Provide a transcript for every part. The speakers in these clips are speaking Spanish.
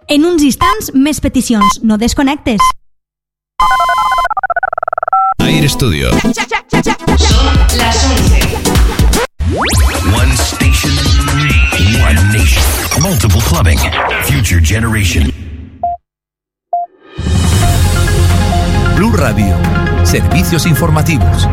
En uns instants, més peticions. No desconnectes. Air Studio. Son las 11. One station, one nation. Multiple clubbing. Future generation. Blue Radio. Servicios informativos.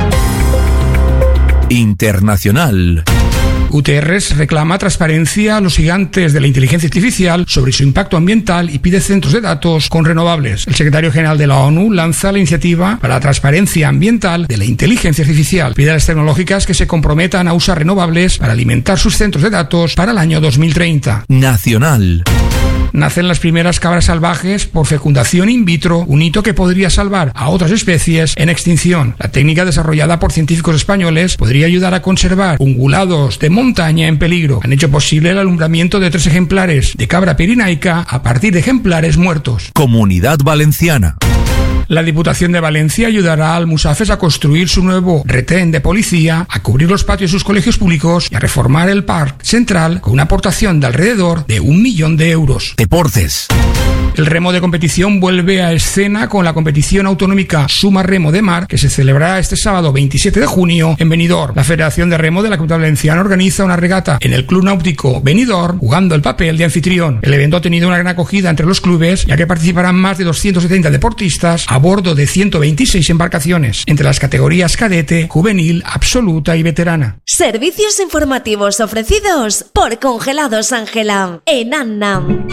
Internacional. UTRS reclama transparencia a los gigantes de la inteligencia artificial sobre su impacto ambiental y pide centros de datos con renovables. El secretario general de la ONU lanza la iniciativa para la transparencia ambiental de la inteligencia artificial. Pide a las tecnológicas que se comprometan a usar renovables para alimentar sus centros de datos para el año 2030. Nacional. Nacen las primeras cabras salvajes por fecundación in vitro, un hito que podría salvar a otras especies en extinción. La técnica desarrollada por científicos españoles podría ayudar a conservar ungulados de montaña en peligro. Han hecho posible el alumbramiento de 3 ejemplares de cabra pirinaica a partir de ejemplares muertos. Comunidad Valenciana. La Diputación de Valencia ayudará al Musafes a construir su nuevo retén de policía, a cubrir los patios de sus colegios públicos y a reformar el Parc Central con una aportación de alrededor de 1 millón de euros. Deportes. El remo de competición vuelve a escena con la competición autonómica Suma Remo de Mar, que se celebrará este sábado 27 de junio en Benidorm. La Federación de Remo de la Capital Valenciana organiza una regata en el Club Náutico Benidorm, jugando el papel de anfitrión. El evento ha tenido una gran acogida entre los clubes, ya que participarán más de 270 deportistas a bordo de 126 embarcaciones, entre las categorías cadete, juvenil, absoluta y veterana. Servicios informativos ofrecidos por Congelados Ángela en Annam.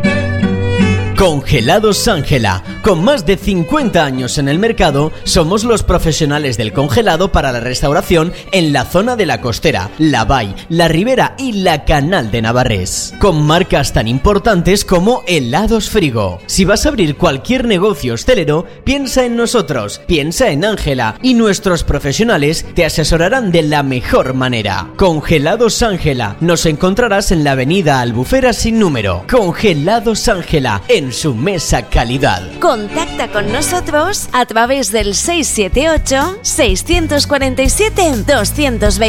Congelados Ángela. Con más de 50 años en el mercado, somos los profesionales del congelado para la restauración en la zona de la Costera, la Vall, la Ribera y la Canal de Navarrés. Con marcas tan importantes como Helados Frigo. Si vas a abrir cualquier negocio hostelero, piensa en nosotros, piensa en Ángela y nuestros profesionales te asesorarán de la mejor manera. Congelados Ángela. Nos encontrarás en la avenida Albufera sin número. Congelados Ángela, en su mesa calidad. Contacta con nosotros a través del 678 647 220.